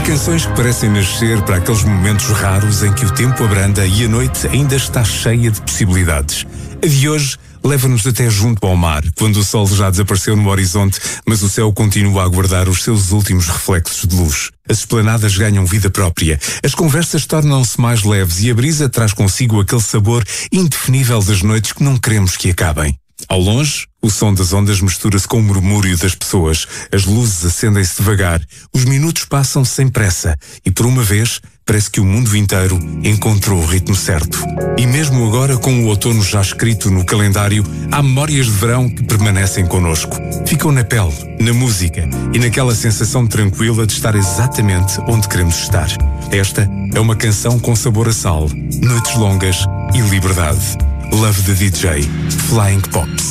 Canções que parecem nascer para aqueles momentos raros em que o tempo abranda e a noite ainda está cheia de possibilidades. A de hoje leva-nos até junto ao mar, quando o sol já desapareceu no horizonte, mas o céu continua a guardar os seus últimos reflexos de luz. As esplanadas ganham vida própria, as conversas tornam-se mais leves e a brisa traz consigo aquele sabor indefinível das noites que não queremos que acabem. Ao longe, o som das ondas mistura-se com o murmúrio das pessoas, as luzes acendem-se devagar, os minutos passam sem pressa e, por uma vez, parece que o mundo inteiro encontrou o ritmo certo. E mesmo agora, com o outono já escrito no calendário, há memórias de verão que permanecem connosco. Ficam na pele, na música e naquela sensação tranquila de estar exatamente onde queremos estar. Esta é uma canção com sabor a sal, noites longas e liberdade. Love the DJ, Flying Pops.